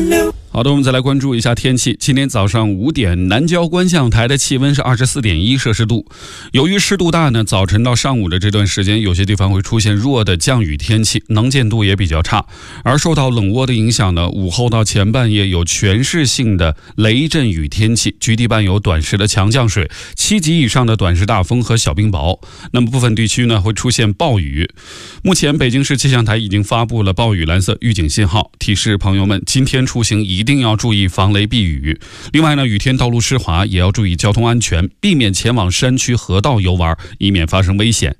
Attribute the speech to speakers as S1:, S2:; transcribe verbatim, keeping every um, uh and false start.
S1: 好的，我们再来关注一下天气。今天早上五点，南郊观象台的气温是二十四点一摄氏度。由于湿度大呢，早晨到上午的这段时间，有些地方会出现弱的降雨天气，能见度也比较差。而受到冷涡的影响呢，午后到前半夜有全市性的雷阵雨天气，局地伴有短时的强降水，七级以上的短时大风和小冰雹。那么部分地区呢会出现暴雨。目前北京市气象台已经发布了暴雨蓝色预警信号，提示朋友们今天出行一定要注意防雷避雨。另外呢，雨天道路湿滑，也要注意交通安全，避免前往山区河道游玩，以免发生危险。